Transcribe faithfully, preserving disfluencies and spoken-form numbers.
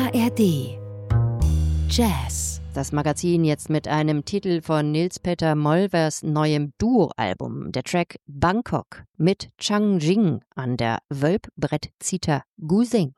A R D Jazz. Das Magazin jetzt mit einem Titel von Nils-Peter Molvers neuem Duo-Album. Der Track Bangkok mit Chang Jing an der Wölbbrettzither Guzheng.